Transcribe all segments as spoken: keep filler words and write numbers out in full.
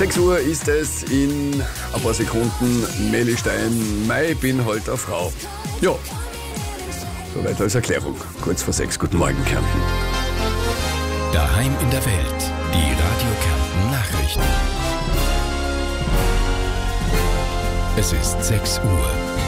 sechs Uhr ist es in ein paar Sekunden. Meli Stein, Mai, bin halt eine Frau. Ja, soweit als Erklärung. Kurz vor sechs, guten Morgen, Kärnten. Daheim in der Welt, die Radio Kärnten Nachrichten. Es ist sechs Uhr.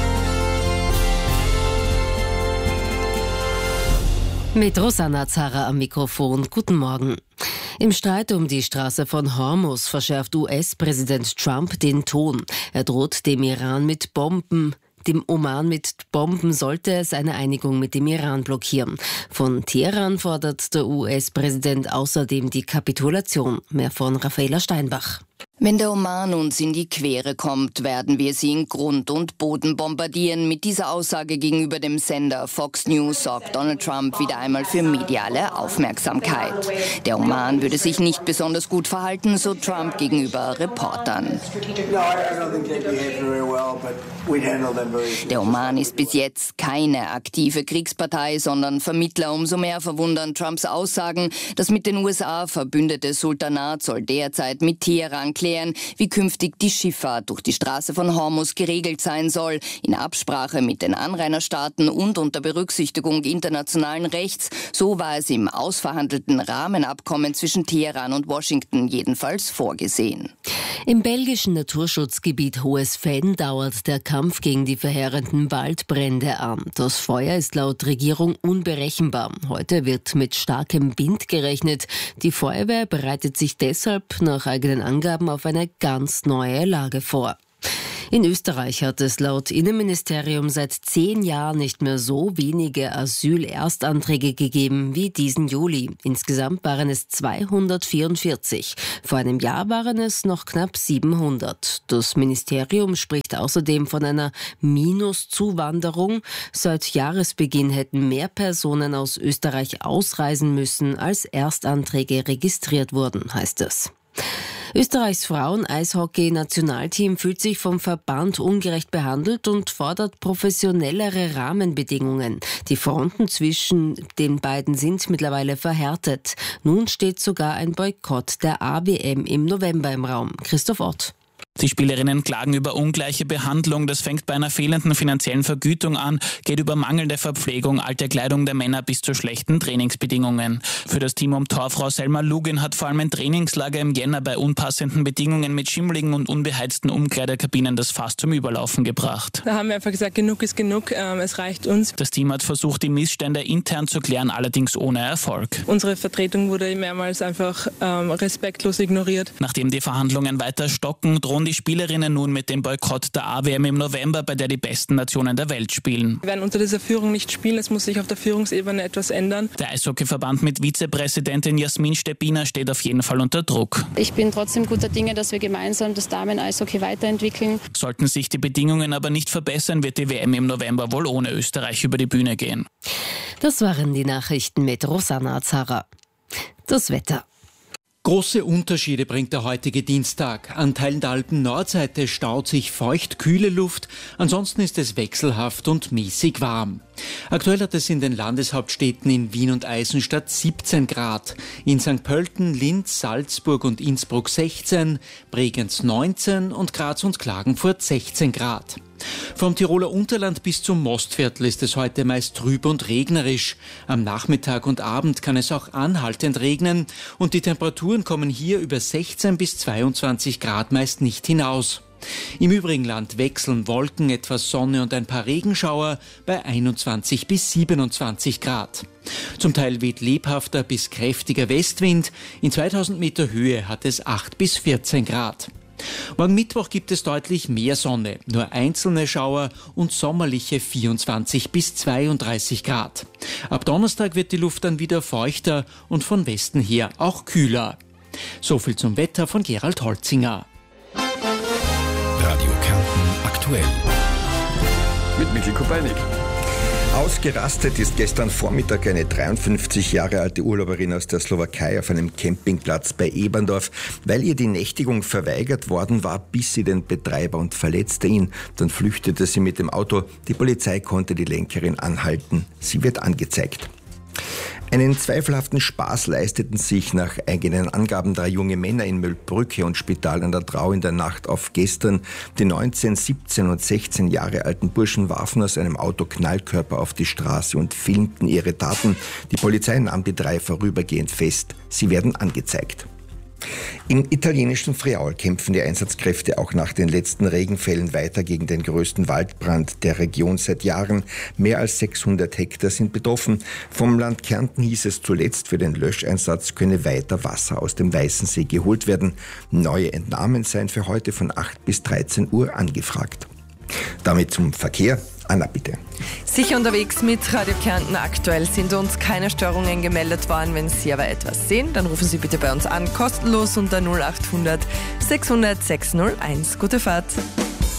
Mit Rosanna Zara am Mikrofon. Guten Morgen. Im Streit um die Straße von Hormuz verschärft U S-Präsident Trump den Ton. Er droht dem Iran mit Bomben. Dem Oman mit Bomben sollte es eine Einigung mit dem Iran blockieren. Von Teheran fordert der U S-Präsident außerdem die Kapitulation. Mehr von Raffaela Steinbach. Wenn der Oman uns in die Quere kommt, werden wir sie in Grund und Boden bombardieren. Mit dieser Aussage gegenüber dem Sender Fox News sorgt Donald Trump wieder einmal für mediale Aufmerksamkeit. Der Oman würde sich nicht besonders gut verhalten, so Trump gegenüber Reportern. Der Oman ist bis jetzt keine aktive Kriegspartei, sondern Vermittler. Umso mehr verwundern Trumps Aussagen. Das mit den U S A verbündete Sultanat soll derzeit mit Teheran klären, wie künftig die Schifffahrt durch die Straße von Hormuz geregelt sein soll, in Absprache mit den Anrainerstaaten und unter Berücksichtigung internationalen Rechts. So war es im ausverhandelten Rahmenabkommen zwischen Teheran und Washington jedenfalls vorgesehen. Im belgischen Naturschutzgebiet Hohes Venn dauert der Kampf gegen die verheerenden Waldbrände an. Das Feuer ist laut Regierung unberechenbar. Heute wird mit starkem Wind gerechnet. Die Feuerwehr bereitet sich deshalb nach eigenen Angaben auf eine ganz neue Lage vor. In Österreich hat es laut Innenministerium seit zehn Jahren nicht mehr so wenige Asylerstanträge gegeben wie diesen Juli. Insgesamt waren es zweihundertvierundvierzig. Vor einem Jahr waren es noch knapp siebenhundert. Das Ministerium spricht außerdem von einer Minuszuwanderung. Seit Jahresbeginn hätten mehr Personen aus Österreich ausreisen müssen, als Erstanträge registriert wurden, heißt es. Österreichs Frauen-Eishockey-Nationalteam fühlt sich vom Verband ungerecht behandelt und fordert professionellere Rahmenbedingungen. Die Fronten zwischen den beiden sind mittlerweile verhärtet. Nun steht sogar ein Boykott der A W M im November im Raum. Christoph Ott. Die Spielerinnen klagen über ungleiche Behandlung. Das fängt bei einer fehlenden finanziellen Vergütung an, geht über mangelnde Verpflegung, alte Kleidung der Männer bis zu schlechten Trainingsbedingungen. Für das Team um Torfrau Selma Lugin hat vor allem ein Trainingslager im Jänner bei unpassenden Bedingungen mit schimmligen und unbeheizten Umkleidekabinen das Fass zum Überlaufen gebracht. Da haben wir einfach gesagt, genug ist genug, ähm, es reicht uns. Das Team hat versucht, die Missstände intern zu klären, allerdings ohne Erfolg. Unsere Vertretung wurde mehrmals einfach ähm, respektlos ignoriert. Nachdem die Verhandlungen weiter stocken, drohen die Spielerinnen nun mit dem Boykott der A W M im November, bei der die besten Nationen der Welt spielen. Wir werden unter dieser Führung nicht spielen, es muss sich auf der Führungsebene etwas ändern. Der Eishockeyverband mit Vizepräsidentin Jasmin Steppiner steht auf jeden Fall unter Druck. Ich bin trotzdem guter Dinge, dass wir gemeinsam das Damen-Eishockey weiterentwickeln. Sollten sich die Bedingungen aber nicht verbessern, wird die W M im November wohl ohne Österreich über die Bühne gehen. Das waren die Nachrichten mit Rosanna Zara. Das Wetter. Große Unterschiede bringt der heutige Dienstag. An Teilen der Alpen-Nordseite staut sich feucht kühle Luft, ansonsten ist es wechselhaft und mäßig warm. Aktuell hat es in den Landeshauptstädten in Wien und Eisenstadt siebzehn Grad, in Sankt Pölten, Linz, Salzburg und Innsbruck sechzehn, Bregenz neunzehn und Graz und Klagenfurt sechzehn Grad. Vom Tiroler Unterland bis zum Mostviertel ist es heute meist trüb und regnerisch. Am Nachmittag und Abend kann es auch anhaltend regnen und die Temperaturen kommen hier über sechzehn bis zweiundzwanzig Grad meist nicht hinaus. Im übrigen Land wechseln Wolken, etwas Sonne und ein paar Regenschauer bei einundzwanzig bis siebenundzwanzig Grad. Zum Teil weht lebhafter bis kräftiger Westwind. In zweitausend Meter Höhe hat es acht bis vierzehn Grad. Morgen Mittwoch gibt es deutlich mehr Sonne, nur einzelne Schauer und sommerliche vierundzwanzig bis zweiunddreißig Grad. Ab Donnerstag wird die Luft dann wieder feuchter und von Westen her auch kühler. So viel zum Wetter von Gerald Holzinger. Radio Kärnten aktuell. Mit Michael Kupeinig. Ausgerastet ist gestern Vormittag eine dreiundfünfzig Jahre alte Urlauberin aus der Slowakei auf einem Campingplatz bei Eberndorf. Weil ihr die Nächtigung verweigert worden war, biss sie den Betreiber und verletzte ihn. Dann flüchtete sie mit dem Auto. Die Polizei konnte die Lenkerin anhalten. Sie wird angezeigt. Einen zweifelhaften Spaß leisteten sich nach eigenen Angaben drei junge Männer in Mühlbrücke und Spital an der Drau in der Nacht auf gestern. Die neunzehn, siebzehn und sechzehn Jahre alten Burschen warfen aus einem Auto Knallkörper auf die Straße und filmten ihre Taten. Die Polizei nahm die drei vorübergehend fest. Sie werden angezeigt. Im italienischen Friaul kämpfen die Einsatzkräfte auch nach den letzten Regenfällen weiter gegen den größten Waldbrand der Region seit Jahren. Mehr als sechshundert Hektar sind betroffen. Vom Land Kärnten hieß es zuletzt, für den Löscheinsatz könne weiter Wasser aus dem Weißensee geholt werden. Neue Entnahmen seien für heute von acht bis dreizehn Uhr angefragt. Damit zum Verkehr. Anna, bitte. Sicher unterwegs mit Radio Kärnten. Aktuell sind uns keine Störungen gemeldet worden. Wenn Sie aber etwas sehen, dann rufen Sie bitte bei uns an, kostenlos unter null acht hundert sechshundert sechshunderteins. Gute Fahrt.